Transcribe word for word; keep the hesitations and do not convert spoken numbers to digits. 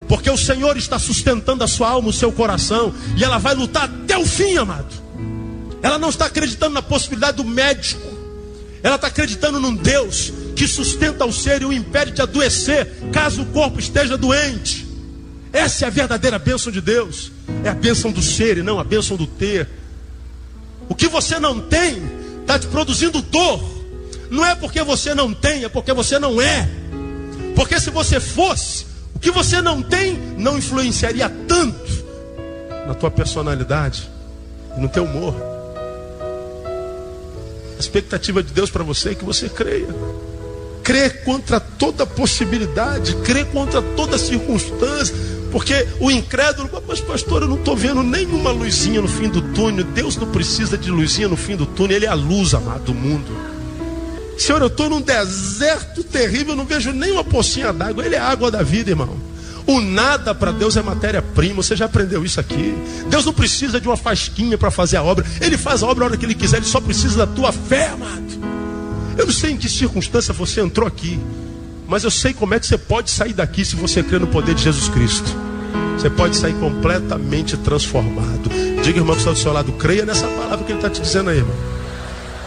Porque o Senhor está sustentando a sua alma, o seu coração, e ela vai lutar até o fim, amado. Ela não está acreditando na possibilidade do médico. Ela está acreditando num Deus que sustenta o ser e o impede de adoecer, caso o corpo esteja doente. Essa é a verdadeira bênção de Deus. É a bênção do ser e não a bênção do ter. O que você não tem está te produzindo dor. Não é porque você não tem, é porque você não é. Porque se você fosse, o que você não tem não influenciaria tanto na tua personalidade e no teu humor. A expectativa de Deus para você é que você creia. Crê contra toda possibilidade, crê contra toda circunstância. Porque o incrédulo, mas pastor, eu não estou vendo nenhuma luzinha no fim do túnel. Deus não precisa de luzinha no fim do túnel, Ele é a luz, amado, do mundo. Senhor, eu estou num deserto terrível, eu não vejo nenhuma pocinha d'água. Ele é a água da vida, irmão. O nada para Deus é matéria-prima. Você já aprendeu isso aqui. Deus não precisa de uma fasquinha para fazer a obra. Ele faz a obra a hora que Ele quiser. Ele só precisa da tua fé, amado. Eu não sei em que circunstância você entrou aqui, mas eu sei como é que você pode sair daqui se você crer no poder de Jesus Cristo. Você pode sair completamente transformado. Diga, irmão, que está do seu lado, creia nessa palavra que Ele está te dizendo aí, irmão.